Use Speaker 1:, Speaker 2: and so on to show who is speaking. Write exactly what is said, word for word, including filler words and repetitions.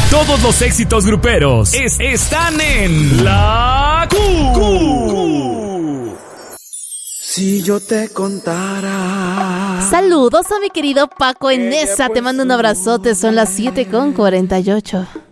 Speaker 1: Todos los éxitos gruperos es, están en La Q. Q.
Speaker 2: Si yo te contara.
Speaker 3: Saludos a mi querido Paco Enesa. Te mando un abrazote. Son las siete con cuarenta y ocho.